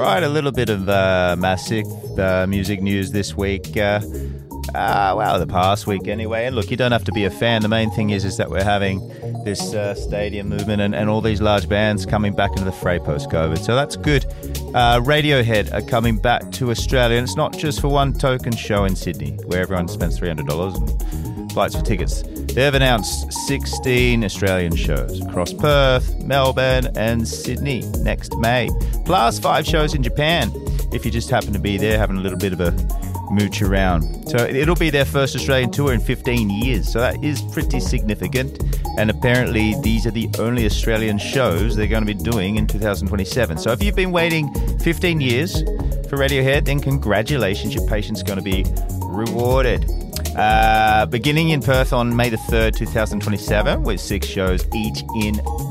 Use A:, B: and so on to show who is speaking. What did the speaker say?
A: Right, a little bit of massive music news this week. The past week anyway. And look, you don't have to be a fan. The main thing is that we're having this stadium movement and all these large bands coming back into the fray post-COVID. So that's good. Radiohead are coming back to Australia, and it's not just for one token show in Sydney, where everyone spends $300 and flights for tickets. They've announced 16 Australian shows across Perth, Melbourne and Sydney next May, plus 5 shows in Japan, if you just happen to be there having a little bit of a mooch around. So it'll be their first Australian tour in 15 years, so that is pretty significant. And apparently these are the only Australian shows they're going to be doing in 2027. So if you've been waiting 15 years for Radiohead, then congratulations, your patience going to be rewarded. Beginning in Perth on May the 3rd, 2027, with 6 shows each in